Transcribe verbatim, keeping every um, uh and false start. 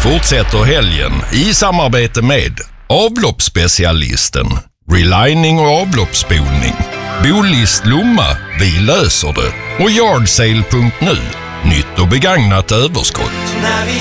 fortsätter helgen i samarbete med avloppsspecialisten, relining och avloppsspolning, Bolist Lomma, vi löser det, och Yardsale punkt nu, nytt och begagnat överskott.